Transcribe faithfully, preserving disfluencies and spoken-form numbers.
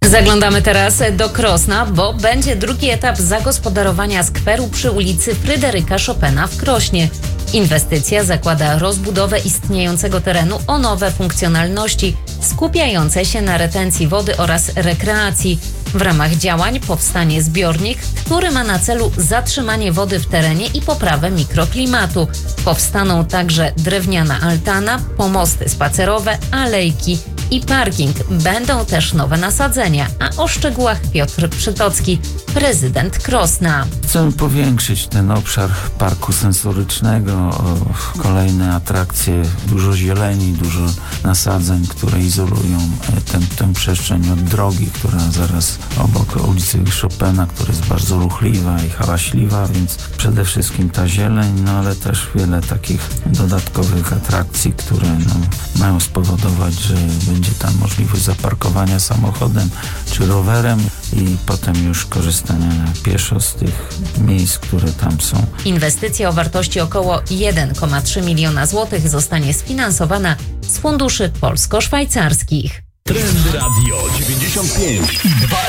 Zaglądamy teraz do Krosna, bo będzie drugi etap zagospodarowania skweru przy ulicy Fryderyka Chopina w Krośnie. Inwestycja zakłada rozbudowę istniejącego terenu o nowe funkcjonalności skupiające się na retencji wody oraz rekreacji. W ramach działań powstanie zbiornik, który ma na celu zatrzymanie wody w terenie i poprawę mikroklimatu. Powstaną także drewniana altana, pomosty spacerowe, alejki i parking. Będą też nowe nasadzenia, a o szczegółach Piotr Przytocki, prezydent Krosna. Chcemy powiększyć ten obszar parku sensorycznego o kolejne atrakcje, dużo zieleni, dużo nasadzeń, które izolują tę, tę przestrzeń od drogi, która zaraz obok ulicy Chopina, która jest bardzo ruchliwa i hałaśliwa, więc przede wszystkim ta zieleń, no ale też wiele takich dodatkowych atrakcji, które no, mają spowodować, że będzie tam możliwość zaparkowania samochodem czy rowerem i potem już korzystania pieszo z tych miejsc, które tam są. Inwestycja o wartości około jeden przecinek trzy miliona złotych zostanie sfinansowana z funduszy polsko-szwajcarskich. Trendy Radio dziewięćdziesiąt pięć i dwa